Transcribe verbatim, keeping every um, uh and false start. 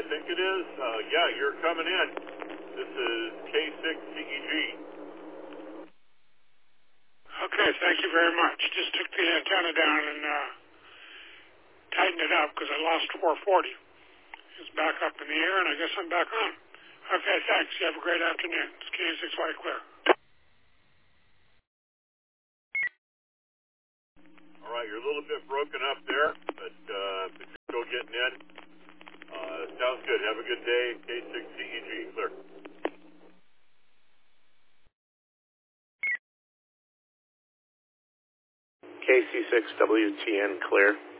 think it is. Uh, yeah, you're coming in. This is K six C E G. Okay, thank you very much. Just took the antenna down and uh, tightened it up because I lost four forty. It's back up in the air, and I guess I'm back on. Okay, thanks. You have a great afternoon. It's K six White Clear. All right, you're a little bit broken up there, but, uh, but you're still getting in. Uh, sounds good. Have a good day. K six C E G, clear. K C six W T N, clear.